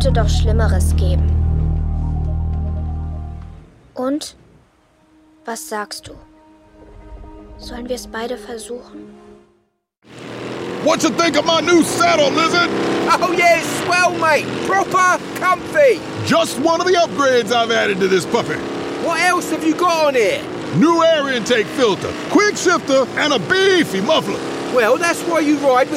könnte doch Schlimmeres geben. Und? Was sagst du? Sollen wir es beide versuchen? What you think of my new saddle, Lizard? Oh yeah, it's swell, mate. Proper comfy. Just one of the upgrades I've added to this puppy. What else have you got on here? New air intake filter, quick shifter, and a beefy muffler. Well, that's why you ride with